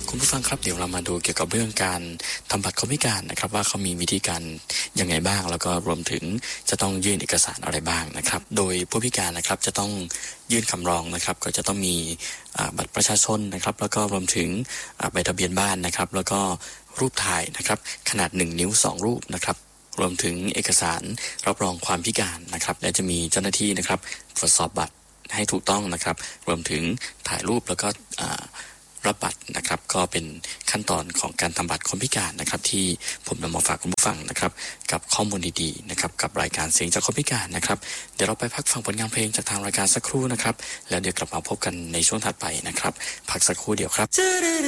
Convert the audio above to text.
คุณผู้ฟังครับเดี๋ยวเรามาดูเกี่ยวกับเรื่องการทำบัตรคนพิการนะครับว่าเขามีวิธีการยังไงบ้างแล้วก็รวมถึงจะต้องยื่นเอกสารอะไรบ้างนะครับโดยผู้พิการนะครับจะต้องยื่นคำร้องนะครับก็จะต้องมีบัตรประชาชนนะครับแล้วก็รวมถึงใบทะเบียนบ้านนะครับแล้วก็รูปถ่ายนะครับขนาด1 นิ้ว 2 รูปนะครับรวมถึงเอกสารรับรองความพิการนะครับและจะมีเจ้าหน้าที่นะครับตรวจสอบบัตรให้ถูกต้องนะครับรวมถึงถ่ายรูปแล้วก็รับบัตรนะครับก็เป็นขั้นตอนของการทำบัตรคนพิการนะครับที่ผมนำมาฝากคุณผู้ฟังนะครับกับข้อมูลดีๆนะครับกับรายการเสียงจากคนพิการนะครับเดี๋ยวเราไปพักฟังผลงานเพลงจากทางรายการสักครู่นะครับแล้วเดี๋ยวกลับมาพบกันในช่วงถัดไปนะครับพักสักครู่เดียวครับ